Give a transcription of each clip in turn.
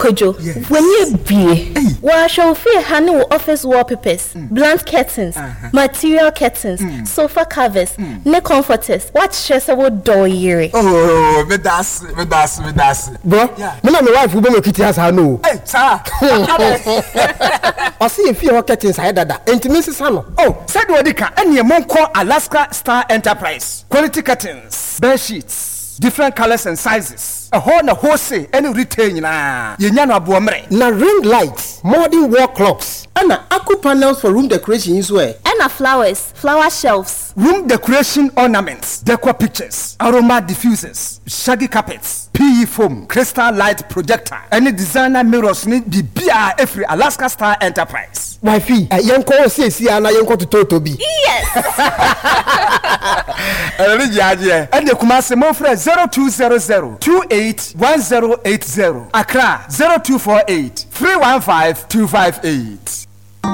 Kojo, when you be, well, shall feel honey office wallpapers, blunt curtains, material curtains, sofa covers, neck comforters. What stress about door year? Oh, me das. Bro, me na my wife will be kitty has her no. Hey, sir. I see if you curtains inside that. Intimacy salon. Oh, said Wadika, and your mom call Alaska Star Enterprise. Quality curtains, bed sheets, different colors and sizes. A whole say any retain na. Yenyano abuamre. Na ring lights, modern wall clocks, and aqua panels for room decoration is where. And flowers, flower shelves, room decoration ornaments, decor pictures, aroma diffusers, shaggy carpets, PE foam, crystal light projector, any designer mirrors need the BR every Alaska Star Enterprise. Wifey, yanko say see ana yanko to Totobi. Yes. And the Kumasi Mofre 0200 281080. Accra 0248 315 258.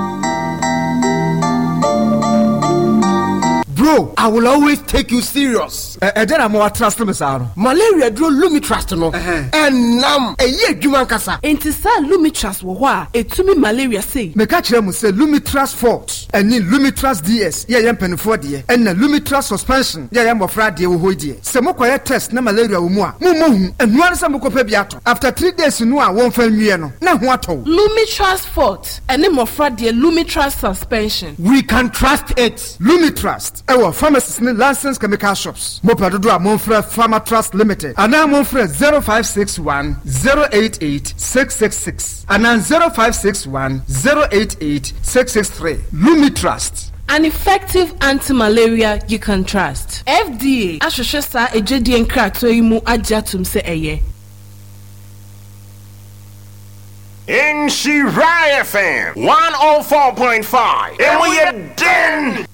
Bro, I will always take you serious. Then I'm more trust me, sir. Malaria draw Lumitrust no. And nam a year Juman Kasa. Enti sa Lumitrust wo wa etumi malaria say. Me catch them say Lumitrust Fort and then Lumitrust DS. Yeah, yam penfo de. And na Lumitrust suspension. Yeah, yam ofra de wo ho de. Se mo koye test na malaria wo mu a. Mo hu. And no answer mo ko pa biato. After 3 days no a won fa nwie no. Na ho ato. Lumitrust Fort and mo ofra de Lumitrust suspension. We can trust it. Lumitrust. Our pharmacists need licensed chemical shops. Mopa dodo a Monfre Pharma Trust Limited. And now Monfre 0561 088 666. And now 0561 088 663. Lumitrust. An effective anti-malaria you can trust. FDA. Ashoshe sa ejedi enkrato imu ajatum se eye. In Shirai FM 104.5. And we are done.